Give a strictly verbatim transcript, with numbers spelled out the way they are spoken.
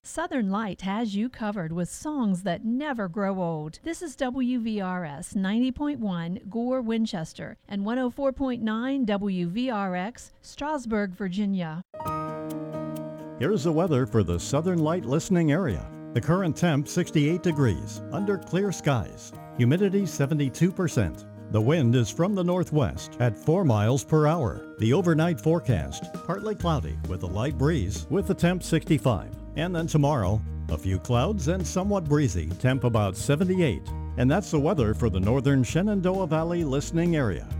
Southern Light has you covered with songs that never grow old. This is W V R S ninety point one Gore, Winchester, and one oh four point nine W V R X, Strasburg, Virginia. Here's the weather for the Southern Light listening area. The current temp sixty-eight degrees, under clear skies. Humidity seventy-two percent. The wind is from the northwest at four miles per hour. The overnight forecast, partly cloudy with a light breeze with the temp sixty-five. And then tomorrow, a few clouds and somewhat breezy, temp about seventy-eight. And that's the weather for the northern Shenandoah Valley listening area.